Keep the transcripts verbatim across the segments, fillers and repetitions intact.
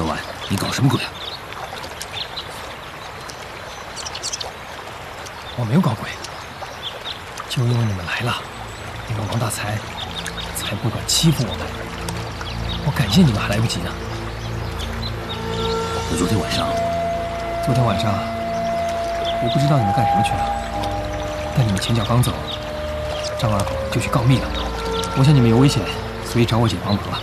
昨晚你搞什么鬼啊？ 我没有搞鬼，就因为你们来了，那个王大才才不敢欺负我们。我感谢你们还来不及呢。 可昨天晚上， 昨天晚上我不知道你们干什么去了，但你们前脚刚走，张二狗就去告密了。我想你们有危险，所以找我姐帮忙了。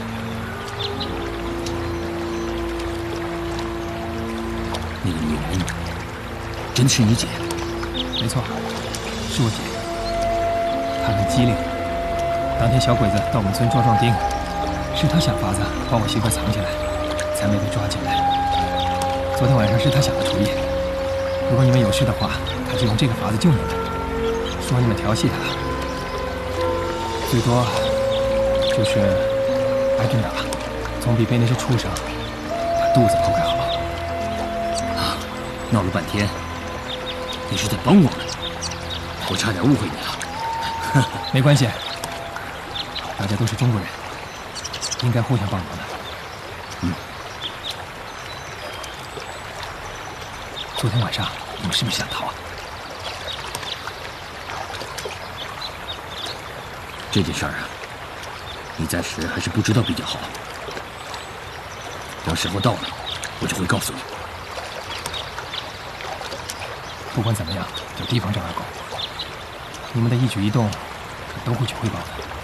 那个女人真的是你姐？ 没错，是我姐。她很机灵。当天小鬼子到我们村抓壮丁，是她想法子把我媳妇藏起来，才没被抓进来。昨天晚上是她想的主意。如果你们有事的话，她就用这个法子救你们，说你们调戏她，最多就是挨顿打，总比被那些畜生把肚子剖开好。 啊，闹了半天，你是在帮我们，我差点误会你了。 没关系，大家都是中国人，应该互相帮忙的。 嗯。 昨天晚上你们是不是想逃啊？ 这件事儿啊，你暂时还是不知道比较好。等时候到了，我就会告诉你。 不管怎么样，要提防张二狗。你们的一举一动，我都会去汇报的。